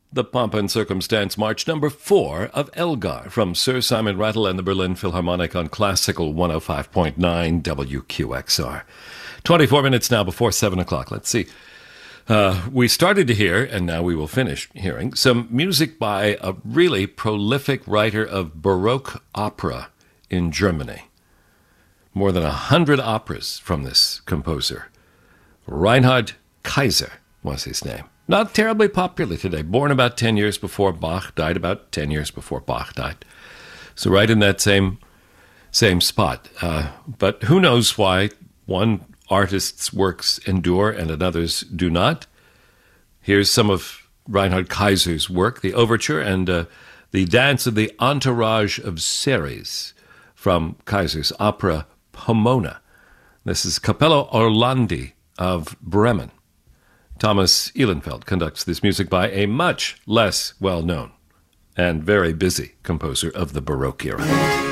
The Pomp and Circumstance March number 4 of Elgar from Sir Simon Rattle and the Berlin Philharmonic on Classical 105.9 WQXR. 24 minutes now before 7 o'clock. Let's see. We started to hear, and now we will finish hearing, some music by a really prolific writer of Baroque opera in Germany. More than 100 operas from this composer. Reinhard Kaiser was his name. Not terribly popular today. Born about 10 years before Bach, died about 10 years before Bach died. So right in that same spot. But who knows why one artist's works endure and another's do not. Here's some of Reinhard Kaiser's work, the overture and the dance of the entourage of Ceres from Kaiser's opera Pomona. This is Capello Orlandi of Bremen. Thomas Ehlenfeld conducts this music by a much less well-known and very busy composer of the Baroque era.